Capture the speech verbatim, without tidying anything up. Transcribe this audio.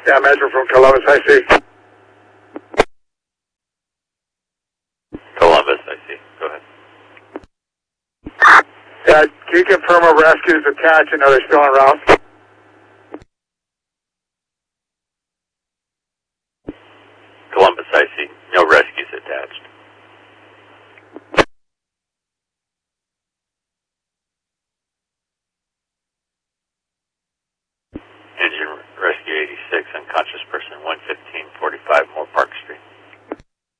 Yeah, measure from Columbus, I see. Columbus, I see. Go ahead. Yeah, can you confirm a rescue is attached and are they still en route? Columbus, I see. No rescues attached. Engine rescue eighty-six, unconscious person one fifteen forty-five, more